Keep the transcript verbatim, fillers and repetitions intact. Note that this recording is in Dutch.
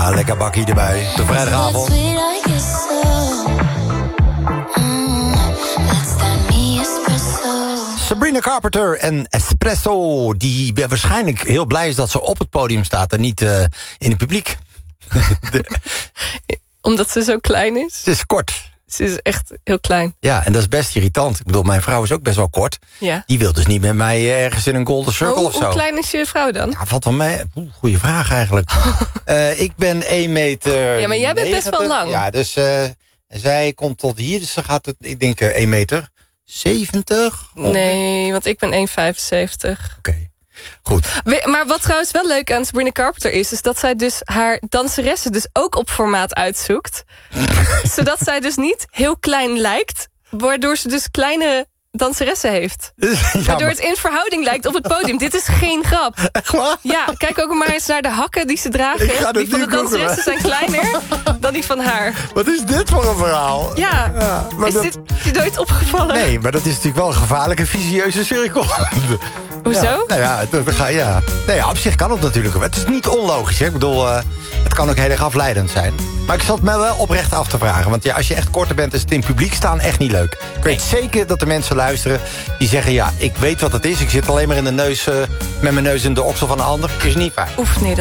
Ja, lekker bakkie erbij. De vrijdagavond. Sabrina Carpenter en Espresso. Die waarschijnlijk heel blij is dat ze op het podium staat en niet uh, in het publiek. De... Omdat ze zo klein is? Het is kort. Ze is echt heel klein. Ja, en dat is best irritant. Ik bedoel, mijn vrouw is ook best wel kort. Ja. Die wil dus niet met mij ergens in een golden circle oh, of zo. Hoe klein is je vrouw dan? Ja, valt wel mee. Goeie vraag eigenlijk. uh, ik ben één meter... Ja, maar jij bent negentig. Best wel lang. Ja, dus uh, zij komt tot hier. Dus ze gaat het, ik denk, uh, één meter zeventig. Nee, want ik ben één komma vijfenzeventig. Oké. Okay. Goed. Maar wat trouwens wel leuk aan Sabrina Carpenter is... is dat zij dus haar danseressen dus ook op formaat uitzoekt. Zodat zij dus niet heel klein lijkt... waardoor ze dus kleine danseressen heeft. Ja, waardoor maar... het in verhouding lijkt op het podium. Dit is geen grap. Echt waar? Ja, kijk ook maar eens naar de hakken die ze dragen. Die van de danseressen zijn kleiner dan die van haar. Wat is dit voor een verhaal? Ja, ja maar is dat... dit je nooit opgevallen? Nee, maar dat is natuurlijk wel een gevaarlijke, vicieuze cirkel. Hoezo? Ja, nou ja, het, ga, ja. Nee, ja, op zich kan het natuurlijk. Het is niet onlogisch. Hè? Ik bedoel, uh, het kan ook heel erg afleidend zijn. Maar ik zat me wel oprecht af te vragen. Want ja, als je echt korter bent, is het in het publiek staan echt niet leuk. Ik weet zeker dat er mensen luisteren die zeggen... ja, ik weet wat het is. Ik zit alleen maar in de neus, uh, met mijn neus in de oksel van een ander. Is niet fijn. Oef, nee, dat